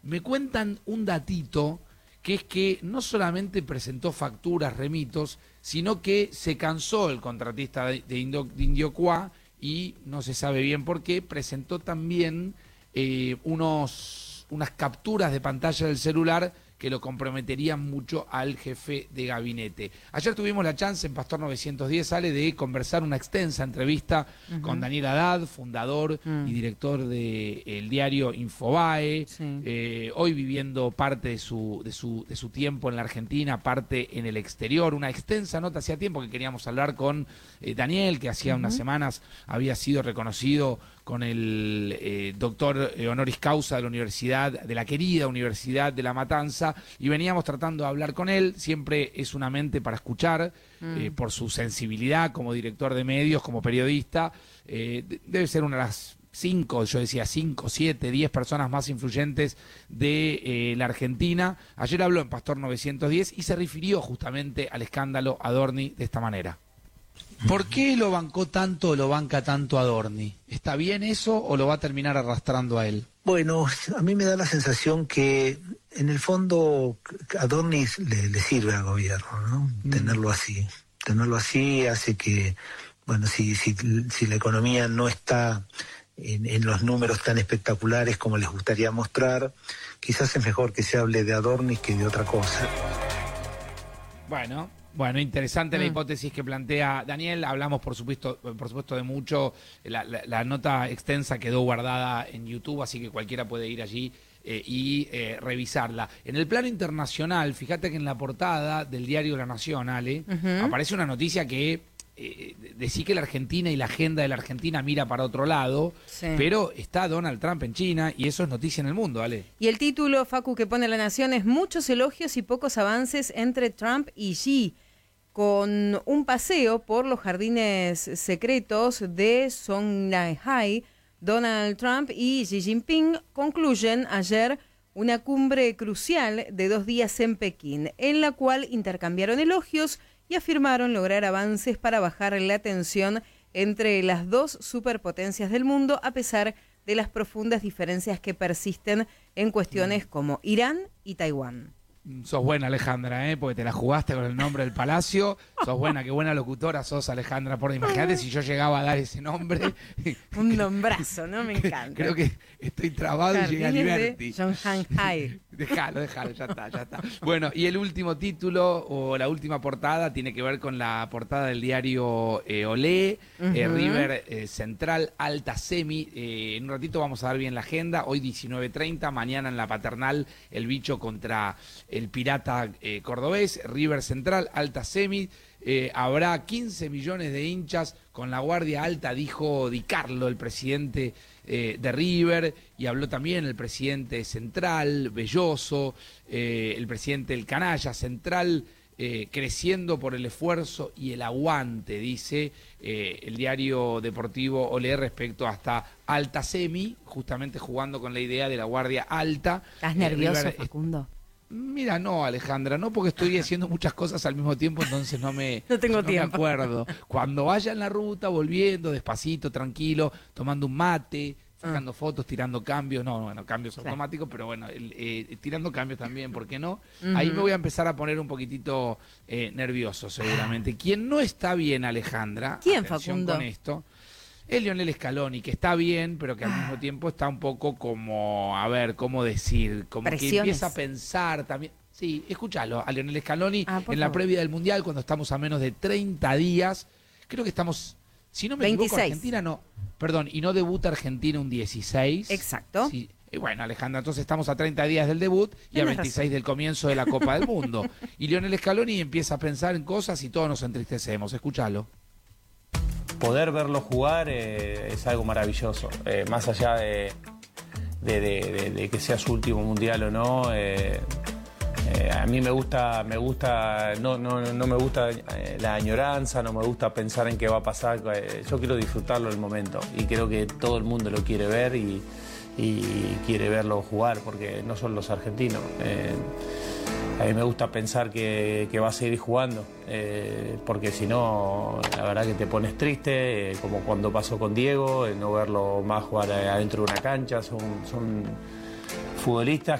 Me cuentan un datito, que es que no solamente presentó facturas, remitos, sino que se cansó el contratista de Indiocuá y no se sabe bien por qué, presentó también unas capturas de pantalla del celular que lo comprometerían mucho al jefe de gabinete. Ayer tuvimos la chance en Pastor 910, Ale, de conversar una extensa entrevista con Daniel Haddad, fundador y director del diario Infobae, hoy viviendo parte de su tiempo en la Argentina, parte en el exterior. Una extensa nota, hacía tiempo que queríamos hablar con Daniel, que hacía unas semanas había sido reconocido con el doctor honoris causa de la universidad, de la querida Universidad de La Matanza, y veníamos tratando de hablar con él. Siempre es una mente para escuchar, por su sensibilidad como director de medios, como periodista. Debe ser una de las 5, 7, 10 personas más influyentes de la Argentina. Ayer habló en Pastor 910 y se refirió justamente al escándalo Adorni de esta manera. ¿Por qué lo bancó tanto o lo banca tanto Adorni? ¿Está bien eso o lo va a terminar arrastrando a él? Bueno, a mí me da la sensación que en el fondo Adorni le sirve al gobierno, ¿no? Tenerlo así. Tenerlo así hace que, bueno, si la economía no está en los números tan espectaculares como les gustaría mostrar, quizás es mejor que se hable de Adorni que de otra cosa. Bueno, interesante la hipótesis que plantea Daniel. Hablamos, por supuesto de mucho. La nota extensa quedó guardada en YouTube, así que cualquiera puede ir allí y revisarla. En el plano internacional, fíjate que en la portada del diario La Nación, Ale, aparece una noticia que decía que la Argentina y la agenda de la Argentina mira para otro lado, pero está Donald Trump en China y eso es noticia en el mundo, Ale. Y el título, Facu, que pone La Nación es muchos elogios y pocos avances entre Trump y Xi, con un paseo por los jardines secretos de Songnanhai. Donald Trump y Xi Jinping concluyen ayer una cumbre crucial de 2 días en Pekín, en la cual intercambiaron elogios y afirmaron lograr avances para bajar la tensión entre las dos superpotencias del mundo, a pesar de las profundas diferencias que persisten en cuestiones como Irán y Taiwán. Sos buena, Alejandra, porque te la jugaste con el nombre del palacio. Sos buena, qué buena locutora sos, Alejandra. Imagínate si yo llegaba a dar ese nombre. Un nombrazo, ¿no? Me encanta. Creo que estoy trabado y llegué a Liberty. Songnanhai. Déjalo, ya está. Bueno, y el último título o la última portada tiene que ver con la portada del diario Olé, River Central, Alta Semi. En un ratito vamos a dar bien la agenda. Hoy 19:30, mañana en la Paternal, el bicho contra el Pirata cordobés, River Central, Alta Semi. Habrá 15 millones de hinchas con la guardia alta, dijo Di Carlo, el presidente de River, y habló también el presidente Central, Belloso, el presidente del Canalla Central, creciendo por el esfuerzo y el aguante, dice el diario deportivo Olé respecto hasta Alta Semi, justamente jugando con la idea de la guardia alta. ¿Estás nervioso, Facundo? Mira, no, Alejandra, no, porque estoy haciendo muchas cosas al mismo tiempo, entonces no tengo tiempo. Me acuerdo. Cuando vaya en la ruta, volviendo despacito, tranquilo, tomando un mate, sacando fotos, tirando cambios, cambios automáticos, pero bueno, tirando cambios también, ¿por qué no? Ahí me voy a empezar a poner un poquitito nervioso, seguramente. ¿Quién no está bien, Alejandra? ¿Quién, Atención Facundo? con esto. Es Lionel Scaloni, que está bien, pero que al mismo tiempo está un poco como, a ver, ¿cómo decir? Como Presiones. que empieza a pensar también. Sí, escúchalo a Lionel Scaloni en la previa del Mundial, cuando estamos a menos de 30 días. Creo que estamos, si no me 26. equivoco, Argentina no. Perdón, y no debuta Argentina un 16. Exacto. Sí. Bueno, Alejandra, entonces estamos a 30 días del debut y a 26 del comienzo de la Copa del Mundo. Y Lionel Scaloni empieza a pensar en cosas y todos nos entristecemos. Escúchalo. Poder verlo jugar es algo maravilloso, más allá de que sea su último mundial o no. A mí me gusta, no me gusta la añoranza, no me gusta pensar en qué va a pasar. Yo quiero disfrutarlo el momento y creo que todo el mundo lo quiere ver y quiere verlo jugar, porque no son los argentinos. A mí me gusta pensar que va a seguir jugando, porque si no, la verdad que te pones triste, como cuando pasó con Diego, no verlo más jugar adentro de una cancha. Son futbolistas